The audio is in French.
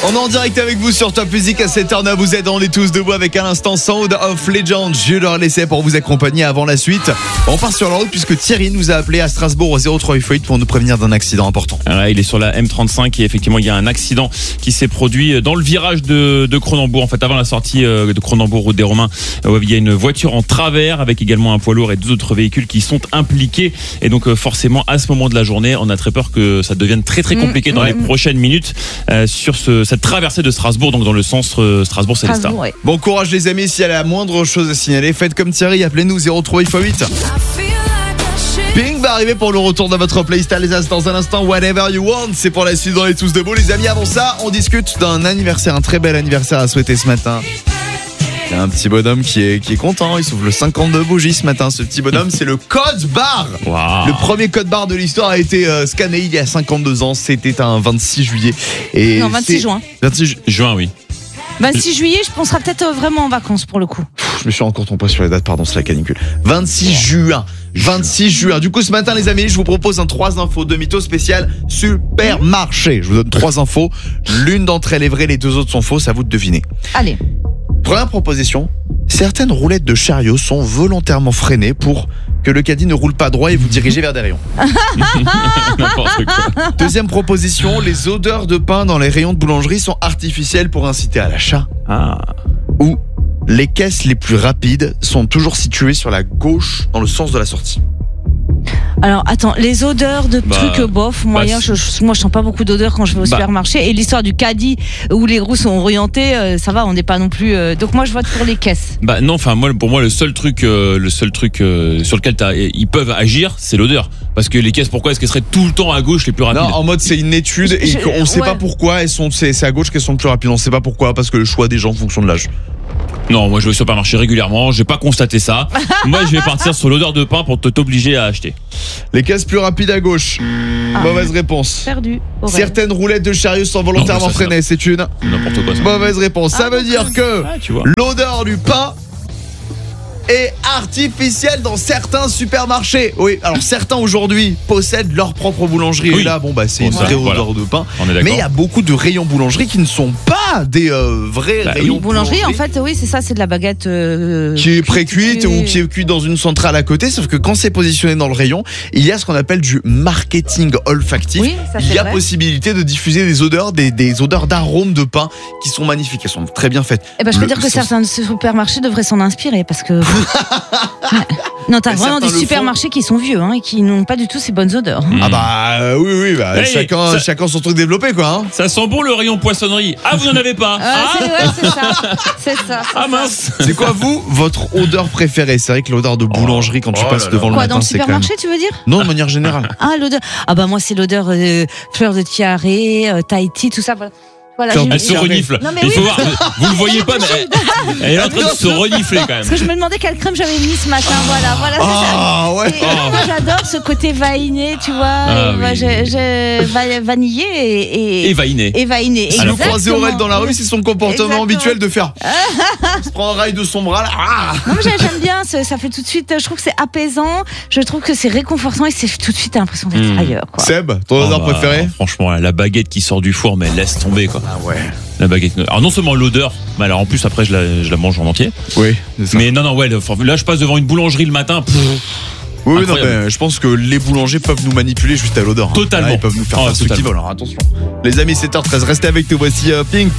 On est en direct avec vous sur Top Music à 7h09. Vous êtes, on est tous debout avec à l'instant Sound of Legend. Je leur laissais pour vous accompagner avant la suite. On part sur la route puisque Thierry nous a appelé à Strasbourg au 0388 pour nous prévenir d'un accident important. Alors, il est sur la M35 et effectivement il y a un accident qui s'est produit dans le virage de Cronenbourg. En fait, avant la sortie de Cronenbourg, route des Romains, il y a une voiture en travers avec également un poids lourd et deux autres véhicules qui sont impliqués. Et donc forcément à ce moment de la journée, on a très peur que ça devienne très très compliqué dans les prochaines minutes sur cette traversée de Strasbourg, donc dans le sens Strasbourg-Célestat. Ouais. Bon courage les amis, s'il y a la moindre chose à signaler, faites comme Thierry, appelez-nous 0388. Pink va arriver pour le retour de votre playlist à dans un instant. Whatever You Want, c'est pour la suite dans les tous debout les amis. Avant ça, on discute d'un anniversaire, un très bel anniversaire à souhaiter ce matin. Il y a un petit bonhomme qui est content, il souffle 52 bougies ce matin. Ce petit bonhomme, c'est le code barre. Wow. Le premier code barre de l'histoire a été scanné il y a 52 ans. C'était un 26 juillet. Et non, 26 juin. 26 juin, oui. 26 juillet, je penserai peut-être vraiment en vacances pour le coup. Je me suis encore trompé sur les dates, pardon, c'est la canicule. 26 juin. 26 juin. Du coup, ce matin, les amis, je vous propose un 3 infos de mytho spécial supermarché. Je vous donne 3 infos. L'une d'entre elles est vraie, les deux autres sont fausses. À vous de deviner. Allez. Première proposition. Certaines roulettes de chariot sont volontairement freinées pour que le caddie ne roule pas droit et vous dirigez vers des rayons. N'importe quoi. Deuxième proposition. Les odeurs de pain dans les rayons de boulangerie sont artificielles pour inciter à l'achat. Ah. Ou les caisses les plus rapides sont toujours situées sur la gauche dans le sens de la sortie. Alors attends, les odeurs de trucs bof, moyen, moi je sens pas beaucoup d'odeurs quand je vais au supermarché. Et l'histoire du caddie où les roues sont orientées, ça va, on n'est pas non plus. Donc moi je vote pour les caisses. Bah non, enfin pour moi le seul truc sur lequel ils peuvent agir, c'est l'odeur. Parce que les caisses, pourquoi est-ce qu'elles seraient tout le temps à gauche les plus rapides? Non, en mode c'est une étude et on ne sait pas pourquoi c'est à gauche qu'elles sont plus rapides. On ne sait pas pourquoi, parce que le choix des gens en fonction de l'âge. Non, moi je vais au supermarché régulièrement, j'ai pas constaté ça. Moi je vais partir sur l'odeur de pain pour t'obliger à acheter. Les caisses plus rapides à gauche. Mauvaise réponse. Perdu. Certaines roulettes de chariot sont volontairement freinées, c'est une n'importe quoi ça. Mauvaise réponse. Ça veut dire que l'odeur du pain est artificielle dans certains supermarchés. Oui, alors certains aujourd'hui possèdent leur propre boulangerie. Oui. Et là, c'est une vraie odeur de pain. Mais il y a beaucoup de rayons boulangerie qui ne sont pas des vrais rayons boulangerie. En fait, oui, c'est ça, c'est de la baguette qui est pré-cuite ou qui est cuite dans une centrale à côté. Sauf que quand c'est positionné dans le rayon, il y a ce qu'on appelle du marketing olfactif. Oui, ça, il y a possibilité de diffuser des odeurs, des odeurs d'arômes de pain qui sont magnifiques. Elles sont très bien faites. Je peux dire que certains supermarchés devraient s'en inspirer parce que. Non, t'as vraiment des supermarchés qui sont vieux et qui n'ont pas du tout ces bonnes odeurs. Ah bah oui, chacun son truc développé quoi. Ça sent bon le rayon poissonnerie. Ah, vous n'en avez pas. C'est ça. Ah mince. C'est quoi votre odeur préférée? C'est vrai que l'odeur de boulangerie quand tu passes devant le matin, dans le supermarché tu veux dire? Non, de manière générale. Ah, l'odeur. Ah bah moi c'est l'odeur fleur de tiare, Tahiti, tout ça. Voilà, elle se renifle. Il faut voir, vous le voyez pas, mais elle est en train de se renifler quand même. Parce que je me demandais quelle crème j'avais mis ce matin. Voilà. Ouais. Moi j'adore ce côté vainé, tu vois. Vanillé et vainé. Le croisé oreille dans la rue, c'est son comportement habituel de faire. Il se prend un rail de son bras là. Non, mais j'aime bien. Ça fait tout de suite. Je trouve que c'est apaisant. Je trouve que c'est réconfortant et c'est tout de suite l'impression d'être ailleurs. Quoi. Seb, ton odeur préférée? Franchement, la baguette qui sort du four, mais laisse tomber quoi. Ah ouais. La baguette. Alors non seulement l'odeur, mais alors en plus après je la mange en entier. Oui. C'est ça. Mais non, là je passe devant une boulangerie le matin. Oui, non, mais je pense que les boulangers peuvent nous manipuler juste à l'odeur. Totalement. Ils peuvent nous faire ce qu'ils veulent. Alors attention. Les amis, 7h13, restez avec nous. Voici Pink.